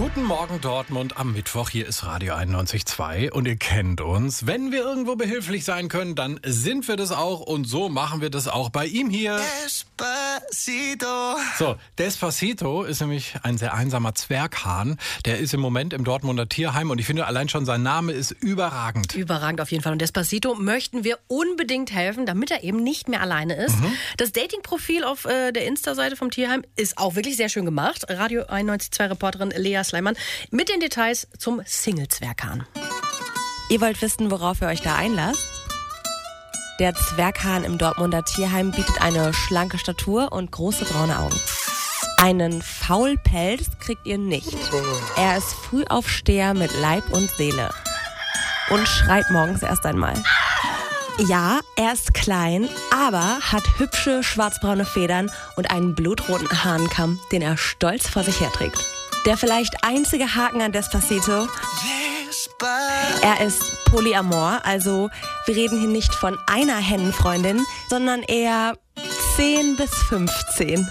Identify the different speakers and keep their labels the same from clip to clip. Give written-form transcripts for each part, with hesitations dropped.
Speaker 1: Guten Morgen Dortmund am Mittwoch. Hier ist Radio 91.2 und ihr kennt uns. Wenn wir irgendwo behilflich sein können, dann sind wir das auch und so machen wir das auch bei ihm hier. Despacito. So, Despacito ist nämlich ein sehr einsamer Zwerghahn. Der ist im Moment im Dortmunder Tierheim und ich finde allein schon sein Name ist überragend.
Speaker 2: Überragend auf jeden Fall. Und Despacito möchten wir unbedingt helfen, damit er eben nicht mehr alleine ist. Das Dating-Profil auf der Insta-Seite vom Tierheim ist auch wirklich sehr schön gemacht. Radio 91.2-Reporterin Lea Sleiman mit den Details zum Single-Zwerghahn.
Speaker 3: Ihr wollt wissen, worauf ihr euch da einlasst? Der Zwerghahn im Dortmunder Tierheim bietet eine schlanke Statur und große braune Augen. Einen Faulpelz kriegt ihr nicht. Er ist Frühaufsteher mit Leib und Seele. Und schreit morgens erst einmal. Ja, er ist klein, aber hat hübsche schwarzbraune Federn und einen blutroten Hahnenkamm, den er stolz vor sich herträgt. Der vielleicht einzige Haken an Despacito: er ist Polyamor, also wir reden hier nicht von einer Hennenfreundin, sondern eher 10 bis 15.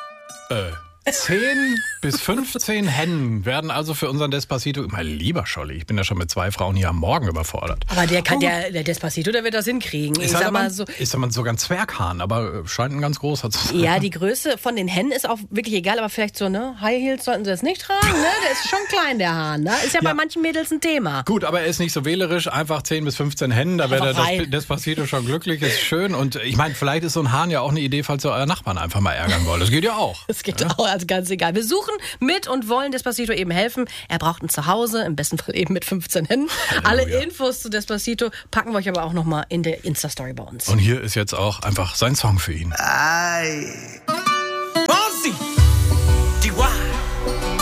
Speaker 1: 10 bis 15 Hennen werden also für unseren Despacito. Mein lieber Scholli, ich bin ja schon mit 2 Frauen hier am Morgen überfordert.
Speaker 2: Aber der Despacito, der wird das hinkriegen.
Speaker 1: Ist aber sogar ein Zwerghahn, aber scheint ein ganz großer zu sein.
Speaker 2: Ja, die Größe von den Hennen ist auch wirklich egal, aber vielleicht so, ne? High Heels sollten sie das nicht tragen, ne? Der ist schon klein, der Hahn, ne? Ist ja bei manchen Mädels ein Thema.
Speaker 1: Gut, aber er ist nicht so wählerisch, einfach 10 bis 15 Hennen, da wäre der Despacito schon glücklich, ist schön. Und ich meine, vielleicht ist so ein Hahn ja auch eine Idee, falls ihr euren Nachbarn einfach mal ärgern wollt. Das geht ja auch.
Speaker 2: Das geht auch, also ganz egal. Wir suchen mit und wollen Despacito eben helfen. Er braucht ein Zuhause, im besten Fall eben mit 15 Hennen. Alle Infos zu Despacito packen wir euch aber auch nochmal in der Insta-Story bei uns.
Speaker 1: Und hier ist jetzt auch einfach sein Song für ihn.
Speaker 4: Ay.